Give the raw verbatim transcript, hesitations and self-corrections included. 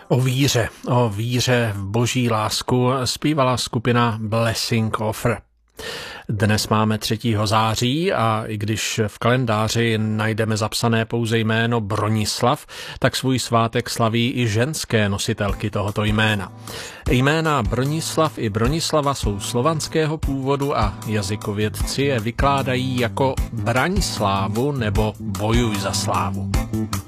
O víře, o víře v boží lásku zpívala skupina Blessing Offer. Dnes máme třetího září a i když v kalendáři najdeme zapsané pouze jméno Bronislav, tak svůj svátek slaví i ženské nositelky tohoto jména. Jména Bronislav i Bronislava jsou slovanského původu a jazykovědci je vykládají jako braň slávu nebo bojuj za slávu.